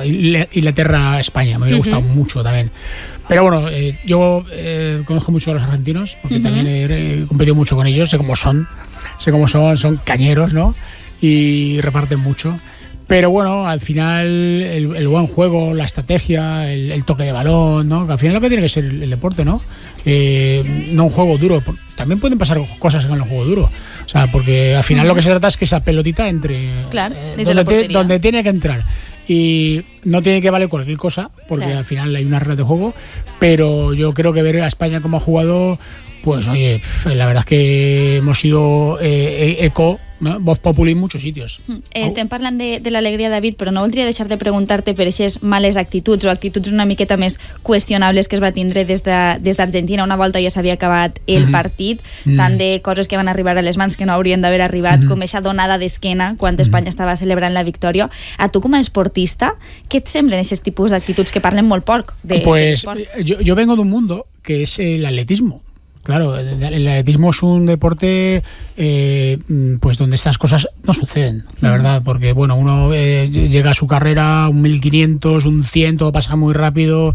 Inglaterra-España, me hubiera gustado mucho también. Pero bueno, yo conozco mucho a los argentinos, porque también he competido mucho con ellos, sé cómo son, son cañeros, ¿no? Y reparten mucho. Pero bueno, al final el buen juego, la estrategia, el toque de balón, ¿no? Al final lo que tiene que ser el deporte, ¿no? No un juego duro. También pueden pasar cosas en el juego duro. O sea, porque al final lo que se trata es que esa pelotita entre donde tiene que entrar. Y no tiene que valer cualquier cosa, porque al final hay una regla de juego. Pero yo creo que ver a España como ha jugado, pues oye, la verdad es que hemos sido eco, ¿no? Voz populi en muchos sitios. Estem parlant de l'alegria, David, però no voldria deixar de preguntar-te per aquestes males actituds o actituds una miqueta més qüestionables que es va tindre des d'Argentina. Una volta ja s'havia acabat el partit, tant de coses que van arribar a les mans que no haurien d'haver arribat, com aquesta donada d'esquena quan Espanya estava celebrant la victòria. A tu, com a esportista, què et semblen aquests tipus d'actituds que parlen molt poc de l'esport? Yo vengo de un mundo que es el atletismo. Claro, el atletismo es un deporte pues donde estas cosas no suceden, la verdad, porque bueno, uno llega a su carrera, un 1500, un 100, todo pasa muy rápido,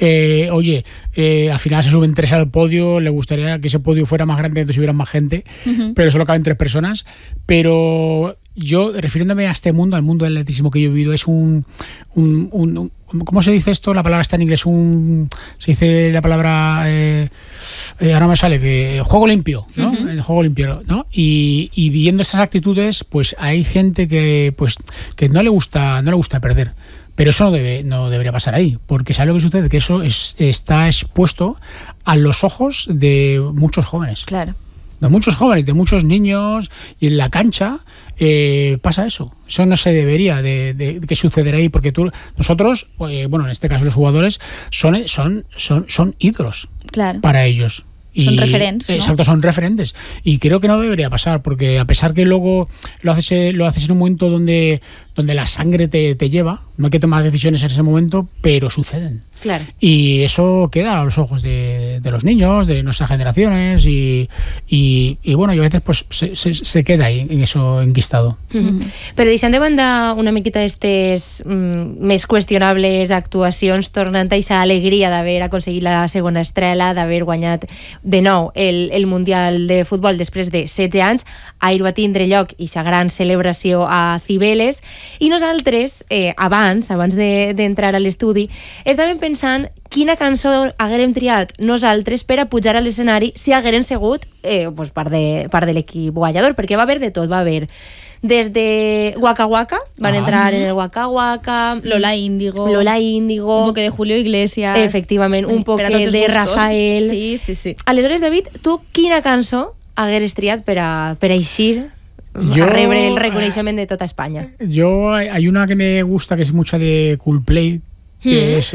al final se suben 3 al podio, le gustaría que ese podio fuera más grande, entonces hubiera más gente, pero solo caben 3 personas, pero yo, refiriéndome a este mundo, al mundo del atletismo que yo he vivido, es un ¿cómo se dice esto? La palabra está en inglés, se dice la palabra, ahora me sale, que juego limpio, ¿no? El juego limpio, ¿no? Y viendo estas actitudes, pues hay gente que no le gusta perder. Pero eso no debería pasar ahí, porque ¿sabe lo que sucede? Que eso está expuesto a los ojos de muchos jóvenes. Claro. De muchos jóvenes, de muchos niños, y en la cancha pasa eso. Eso no se debería de que suceder ahí, porque nosotros, bueno, en este caso los jugadores, son ídolos, claro, para ellos. Son referentes, ¿no? Exacto, son referentes. Y creo que no debería pasar, porque a pesar que luego lo haces en un momento donde la sangre te lleva, no hay que tomar decisiones en ese momento, pero suceden. Claro. Y eso queda a los ojos de los niños, de nuestras generaciones, y bueno, y a veces pues se queda ahí en eso enquistado. Però deixant de banda una miqueta aquestes més qüestionables actuacions, tornant a aquesta alegria d'haver aconseguit la segona estrela, d'haver guanyat de nou el Mundial de Futbol després de 16 anys, ahir va tindre lloc aquesta gran celebració a Cibeles, i nosaltres, abans d'entrar a l'estudi, estàvem pensant quina cançó haguérem triat nosaltres per a pujar a l'escenari si haguérem sigut part de l'equip guanyador, perquè va haver de tot, va haver des de Waka Waka, van entrar en el Waka Waka, Lola Índigo, un poc de Julio Iglesias, efectivament, un poc de Rafael. Sí. Aleshores, David, tu quina cançó hagueres triat per a eixir a rebre el reconeixement de tota Espanya? Yo, hay una que me gusta, que es mucha de Coldplay, que es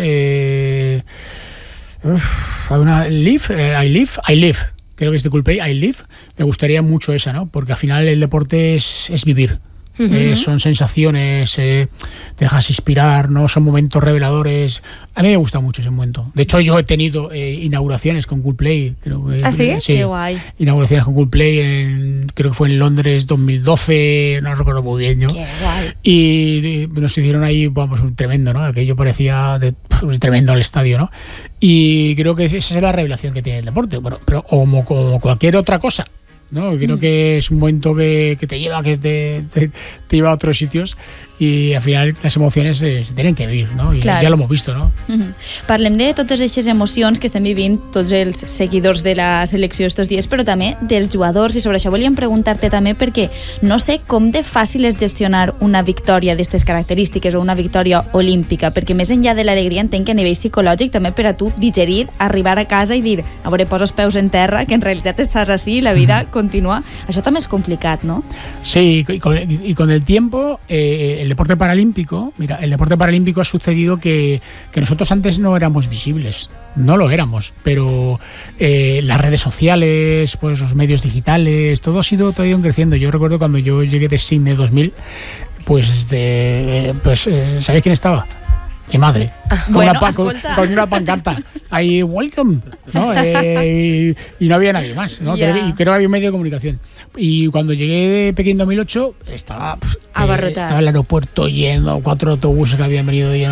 hay una I Live, creo que es de Coldplay, I Live. Me gustaría mucho esa, ¿no? Porque al final el deporte es vivir. Son sensaciones, te dejas inspirar, ¿no? Son momentos reveladores. A mí me gusta mucho ese momento. De hecho, yo he tenido inauguraciones con Coldplay. Creo que, ¿Ah, sí? Sí, qué guay. Inauguraciones con Coldplay, creo que fue en Londres 2012, no recuerdo muy bien yo. Qué guay. Y nos hicieron ahí, vamos, un tremendo, ¿no? Aquello parecía tremendo el estadio, ¿no? Y creo que esa es la revelación que tiene el deporte. Bueno, pero como cualquier otra cosa, ¿no? Creo que es un momento que te lleva, te lleva a otros sitios, y al final las emociones se tienen que vivir, ¿no? Y claro, ya lo hemos visto, ¿no? Parlem de totes aquestes emocions que estem vivint tots els seguidors de la selecció estos dies, però també dels jugadors, i sobre això volíem preguntar-te també, perquè no sé com de fàcil és gestionar una victòria d'aquestes característiques o una victòria olímpica, perquè més enllà de l'alegria entenc que a nivell psicològic també per a tu digerir, arribar a casa i dir, a veure, posa els peus en terra, que en realitat estàs així, la vida continua. Això també és complicat, ¿no? Sí, y con el tiempo, el deporte paralímpico, mira, el deporte paralímpico ha sucedido que nosotros antes no éramos visibles, no lo éramos, pero las redes sociales, pues los medios digitales, todo ha ido creciendo. Yo recuerdo cuando yo llegué de Sydney 2000, pues ¿sabéis quién estaba? Mi madre, con una pancarta ahí, welcome, ¿no? Y no había nadie más, ¿no? Yeah. Y creo que había un medio de comunicación. Y cuando llegué de Pekín 2008 estaba abarrotado. Estaba el aeropuerto lleno, 4 autobuses que habían venido llenos